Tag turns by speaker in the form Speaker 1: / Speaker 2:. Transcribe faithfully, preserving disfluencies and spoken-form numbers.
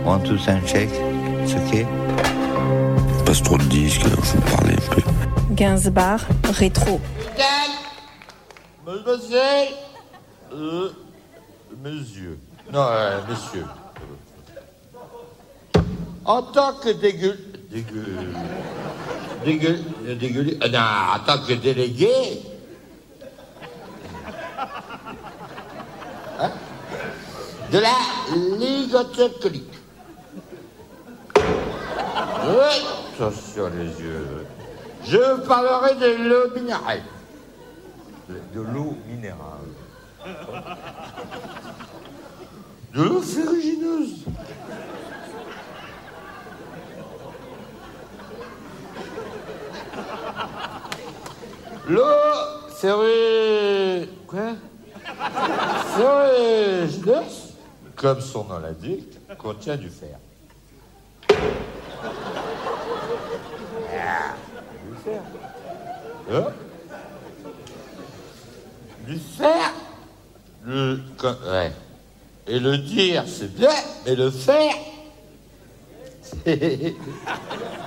Speaker 1: One, two, sound check. C'est ok.
Speaker 2: Passe trop de disques, faut parler un peu.
Speaker 3: Gainsbourg, rétro.
Speaker 4: Monsieur, euh, monsieur, non, euh, messieurs, en tant que dégueu, dégueu, dégueu, dégueu, euh, non, en tant que délégué, hein, de la Ligue alcoolique. Oui, ça sur les yeux. Je parlerai de l'eau minérale. De l'eau minérale. De l'eau ferrugineuse. L'eau ferrugineuse. Quoi? Ferrugineuse, comme son nom l'indique, contient du fer. Ah, du fer. Hein? Du fer, le, ouais. Et le dire, c'est bien, mais le faire, c'est...